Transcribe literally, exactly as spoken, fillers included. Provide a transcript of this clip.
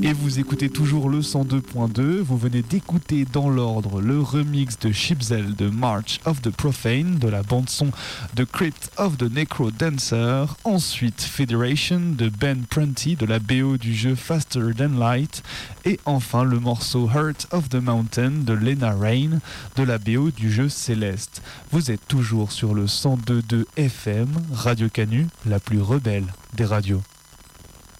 Et vous écoutez toujours le cent deux point deux, vous venez d'écouter dans l'ordre le remix de Shipzel de March of the Profane, de la bande-son de Crypt of the Necro Dancer, ensuite Federation de Ben Prunty, de la B O du jeu Faster Than Light, et enfin le morceau Heart of the Mountain de Lena Rain, de la B O du jeu Céleste. Vous êtes toujours sur le cent deux point deux F M, Radio Canu, la plus rebelle des radios.